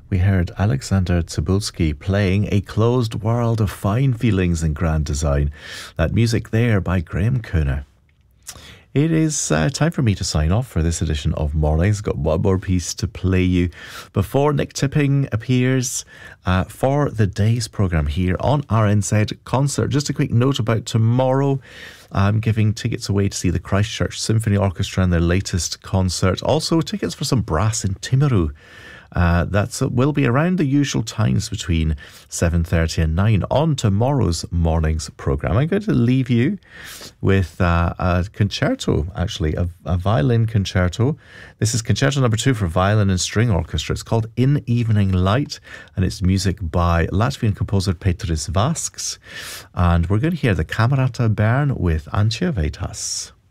We heard Alexander Cebulski playing A Closed World of Fine Feelings and Grand Design. That music there by Graham Cooner. It is time for me to sign off for this edition of Mornings. Got one more piece to play you before Nick Tipping appears for the day's programme here on RNZ Concert. Just a quick note about tomorrow. I'm giving tickets away to see the Christchurch Symphony Orchestra and their latest concert. Also tickets for some brass in Timaru. That will be around the usual times between 7:30 and 9 on tomorrow's morning's programme. I'm going to leave you with a concerto, actually, a violin concerto. This is concerto number 2 for violin and string orchestra. It's called In Evening Light, and it's music by Latvian composer Petris Vasks. And we're going to hear the Camerata Bern with Antje Vetas.